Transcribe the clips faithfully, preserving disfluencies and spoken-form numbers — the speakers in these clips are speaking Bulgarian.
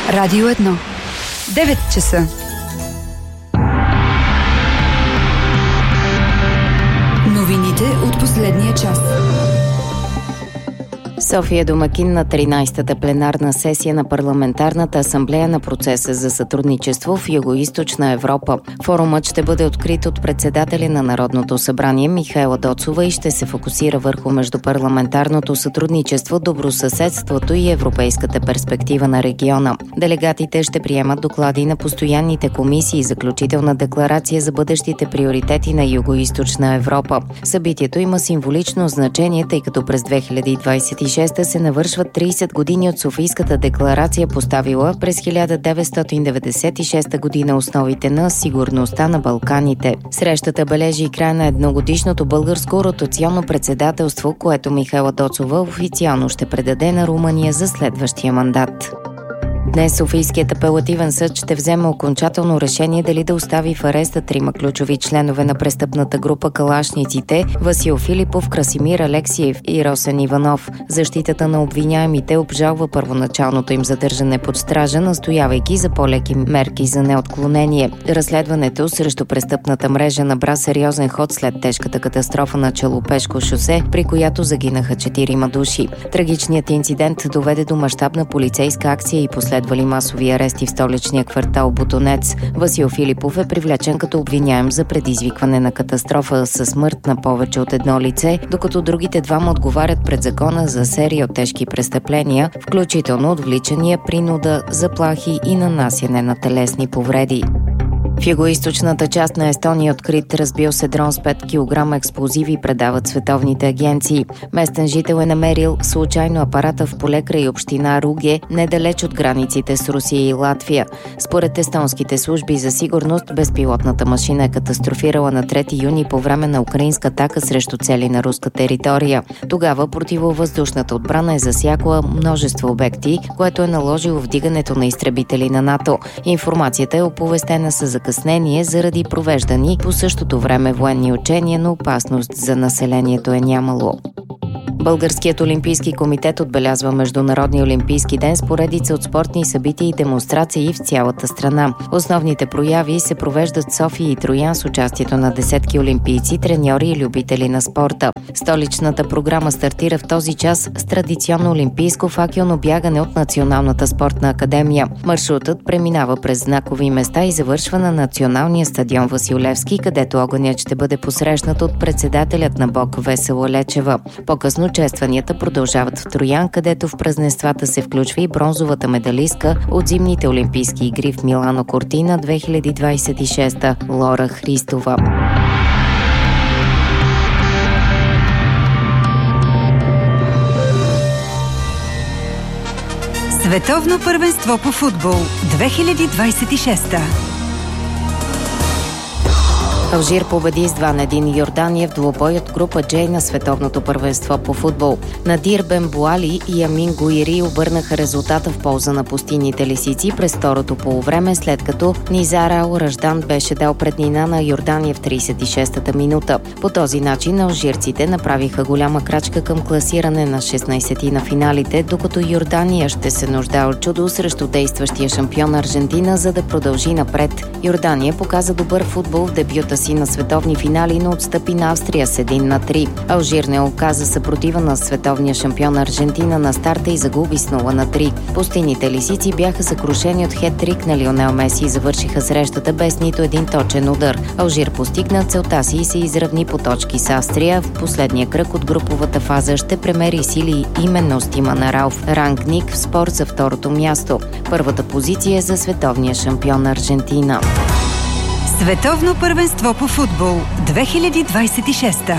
Радио едно. девет часа. Новините от последния час. София е домакин на тринайсетата пленарна сесия на Парламентарната асамблея на процеса за сътрудничество в Югоизточна Европа. Форумът ще бъде открит от председателя на Народното събрание Михаела Доцова и ще се фокусира върху междупарламентарното сътрудничество, добросъседството и европейската перспектива на региона. Делегатите ще приемат доклади на постоянните комисии и заключителна декларация за бъдещите приоритети на Югоизточна Европа. Събитието има символично значение, тъй като през две хиляди двайсет и шеста се навършват трийсет години от Софийската декларация, поставила през хиляда деветстотин деветдесет и шеста година основите на сигурността на Балканите. Срещата бележи и края на едногодишното българско ротационно председателство, което Михаела Доцова официално ще предаде на Румъния за следващия мандат. Днес Софийският апелативен съд ще вземе окончателно решение дали да остави в ареста трима ключови членове на престъпната група Калашниците – Васил Филипов, Красимир Алексиев и Росен Иванов. Защитата на обвиняемите обжалва първоначалното им задържане под стража, настоявайки за по-леки мерки за неотклонение. Разследването срещу престъпната мрежа набра сериозен ход след тежката катастрофа на Челопешко шосе, при която загинаха четирима души. Трагичният инцидент доведе до мащабна полицейска акция и последва Следвали масови арести в столичния квартал Ботонец. Васил Филипов е привлечен като обвиняем за предизвикване на катастрофа със смърт на повече от едно лице, докато другите двама отговарят пред закона за серия от тежки престъпления, включително отвличания, принуда, заплахи и нанасяне на телесни повреди. В югоизточната част на Естония открит разбил се дрон с пет килограма експлозиви, предават световните агенции. Местен жител е намерил случайно апарата в поле край община Руге, недалеч от границите с Русия и Латвия. Според естонските служби за сигурност, безпилотната машина е катастрофирала на трети юни по време на украинска атака срещу цели на руска територия. Тогава противовъздушната отбрана е засякла множество обекти, което е наложило вдигането на изтребители на НАТО. Информацията е оповестена със закъснение заради провеждани по същото време военни учения, но опасност за населението е нямало. Българският олимпийски комитет отбелязва Международния олимпийски ден с поредица от спортни събития и демонстрации в цялата страна. Основните прояви се провеждат в София и Троян с участието на десетки олимпийци, треньори и любители на спорта. Столичната програма стартира в този час с традиционно олимпийско факелно бягане от Националната спортна академия. Маршрутът преминава през знакови места и завършва на националния стадион Васил Левски, където огънят ще бъде посрещнат от председателят на БОК Весела Лечева. По-късно честванията продължават в Троян, където в празненствата се включва и бронзовата медалистка от зимните олимпийски игри в Милано Кортина две хиляди двайсет и шеста Лора Христова. Световно първенство по футбол две хиляди двайсет и шеста. Алжир победи с два на един Йордания в двубой от група Джей на световното първенство по футбол. Надир Бен Буали и Амин Гуири обърнаха резултата в полза на пустинните лисици през второто полувреме, след като Низар Ал Раждан беше дал преднина на Йордания в трийсет и шестата минута. По този начин алжирците направиха голяма крачка към класиране на шестнайсети на финалите, докато Йордания ще се нуждае от чудо срещу действащия шампион Аржентина, за да продължи напред. Йордания показа добър футбол в дебюта си на световни финали, но отстъпи на Австрия с един на три. Алжир не оказа съпротива на световния шампион Аржентина на старта и загуби с нула на три. Пустинните лисици бяха съкрушени от хет-трик на Лионел Меси и завършиха срещата без нито един точен удар. Алжир постигна целта си и се изравни по точки с Австрия. В последния кръг от груповата фаза ще премери сили именно с тима на Ралф Рангник в спор за второто място. Първата позиция е за световния шампион Аржентина. Световно първенство по футбол две хиляди двайсет и шеста.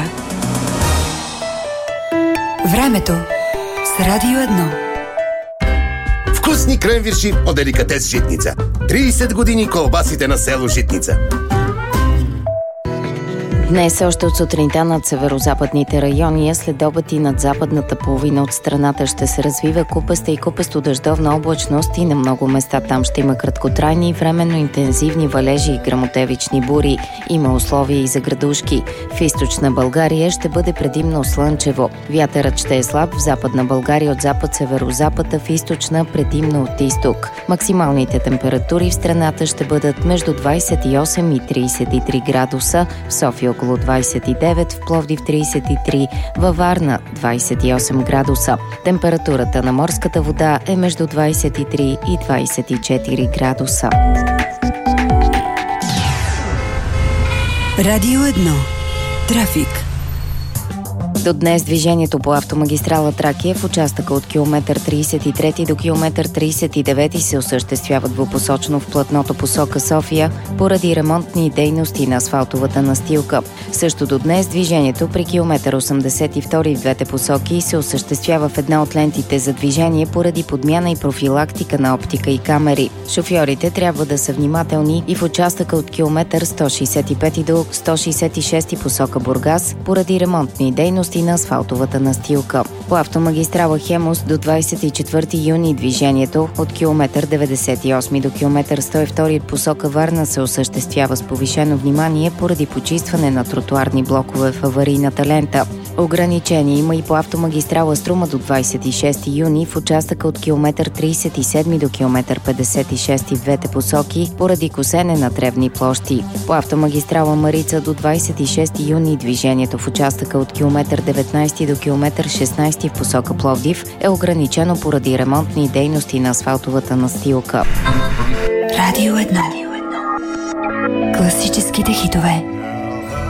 Времето с Радио едно. Вкусни кренвирши от деликатес Житница. трийсет години колбасите на село Житница. Днес още от сутринта над северо-западните райони, след обед и над западната половина от страната ще се развива купеста и купесто-дъждовна облачност и на много места там ще има краткотрайни и временно интензивни валежи и гръмотевични бури. Има условия и за градушки. В източна България ще бъде предимно слънчево. Вятърът ще е слаб в западна България от запад-северо-запад, а в източна предимно от изток. Максималните температури в страната ще бъдат между двадесет и осем и тридесет и три градуса, в София около двадесет и девет, в Пловдив тридесет и три, във Варна двадесет и осем градуса. Температурата на морската вода е между двадесет и три и двадесет и четири градуса. Радио едно. Трафик. До днес движението по автомагистрала Тракия в участъка от километър тридесет и трети до километър тридесет и девети се осъществява двупосочно в платното посока София поради ремонтни дейности на асфалтовата настилка. Също до днес движението при километър осемдесет и втори в двете посоки се осъществява в една от лентите за движение поради подмяна и профилактика на оптика и камери. Шофьорите трябва да са внимателни и в участъка от километър сто шестдесет и пети до сто шестдесет и шести посока Бургас поради ремонтни дейности на асфалтовата настилка. По автомагистрала Хемус до двадесет и четвърти юни движението от километър деветдесет и осми до километър сто и втори посока Варна се осъществява с повишено внимание поради почистване на тротуарни блокове в аварийната лента. Ограничение има и по автомагистрала Струма до двадесет и шести юни в участъка от километър тридесет и седми до километър петдесет и шести в двете посоки поради косене на тревни площи. По автомагистрала Марица до двадесет и шести юни движението в участъка от километър деветнадесети до километър шестнадесети в посока Пловдив е ограничено поради ремонтни дейности на асфалтовата настилка. Радио едно. Класическите хитове.